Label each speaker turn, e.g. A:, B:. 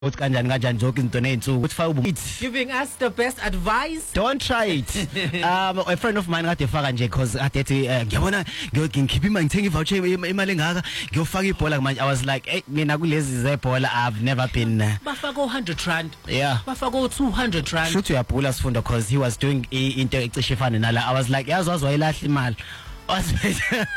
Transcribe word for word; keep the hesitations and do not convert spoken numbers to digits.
A: Uthi kanjani kanjani zonke izinto nezinsuku uthi faka ubuthi
B: Giving us the best advice.
A: don't try it. um a friend of mine kade efaka nje cause ade ethi eh, ngiyabona ngikhipha imali ngithenga ivoucher imali engaka ngiyofaka ibhola manje. I was like hey mina kulezi zebhola I've never been uh,
B: Bafaka one hundred rand.
A: yeah
B: Bafaka two hundred rand.
A: shoot uyabhula sifundo cause he was doing i- into ecishe ifane nala. I was like yazi wazwayilahla imali.